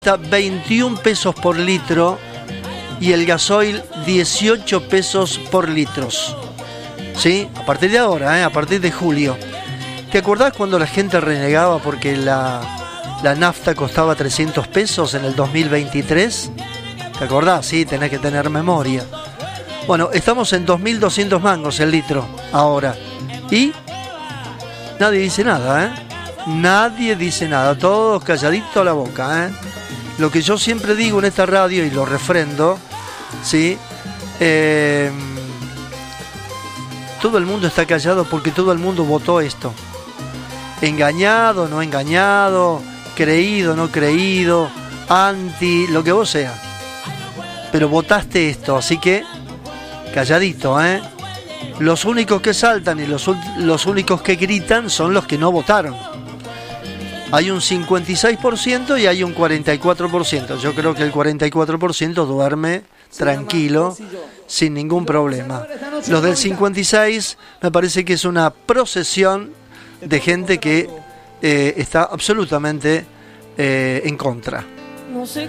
Está 21 pesos por litro y el gasoil 18 pesos por litros. ¿Sí? A partir de ahora, a partir de julio. ¿Te acordás cuando la gente renegaba porque la nafta costaba 300 pesos en el 2023? ¿Te acordás? Sí, tenés que tener memoria. Bueno, estamos en 2.200 mangos el litro ahora. Y nadie dice nada, Nadie dice nada, todos calladitos la boca, Lo que yo siempre digo en esta radio y lo refrendo, ¿sí? Todo el mundo está callado porque todo el mundo votó esto. Engañado, no engañado, creído, no creído, anti, lo que vos sea. Pero votaste esto, así que calladito, Los únicos que saltan y los únicos que gritan son los que no votaron. Hay un 56% y hay un 44%. Yo creo que el 44% duerme tranquilo, sin ningún problema. Los del 56 me parece que es una procesión de gente que está absolutamente en contra.